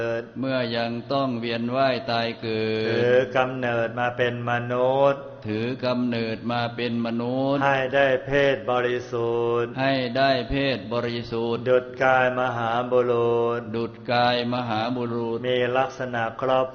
เมื่อยังต้องเวียนว่ายตายเกิดถือกำเนิดมาเป็นมนุษย์ถือกำเนิดมาเป็นมนุษย์ให้ได้เพศบริสุทธิ์ให้ได้เพศบริสุทธิ์ดุจกายมหาบุรุษดุจกายมหาบุรุษมีลักษณะครอบ